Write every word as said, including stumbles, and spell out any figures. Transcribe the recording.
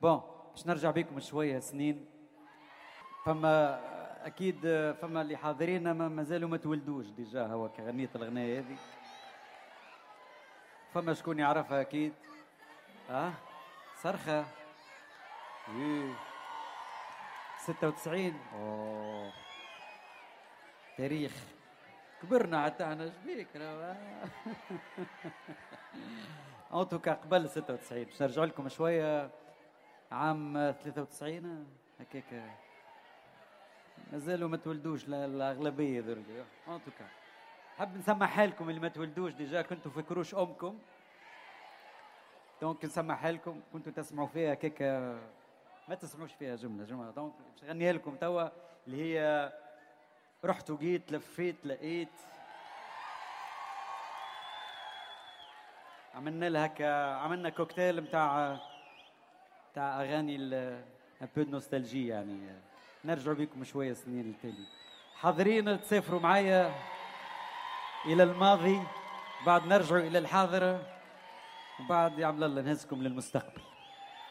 بون باش نرجع بيكم شويه سنين. فما اكيد فما اللي حاضرين ما زالوا ما تولدوش ديجا، هو كغنية الغنايه هذه. فما شكون يعرفها اكيد؟ اه صرخه. ايه ستة وتسعين. اوه تاريخ، كبرنا حتى احنا. شبيك اوتوكا قبل ستة وتسعين. باش نرجع لكم شويه عام ثلاثة وتسعين هكاك، مازالوا ما تولدوش الاغلبيه ذول. اوتوكا حب نسمح لكم اللي ما تولدوش ديجا، كنتوا فكروش امكم، دونك نسمح لكم كنتوا تسمعوا فيها هكاك، ما تسمعوش فيها جمله جمله. دونك باش نغنيها لكم توا، اللي هي رحت وجيت لفيت لقيت. عملنا لها هكا، عملنا كوكتيل نتاع تاع اغاني ان بو نوستالجي يعني. نرجع بكم شويه سنين التالي. حاضرين تسافروا معايا الى الماضي، بعد نرجعوا الى الحاضر، وبعد يعمل الله نهزكم للمستقبل.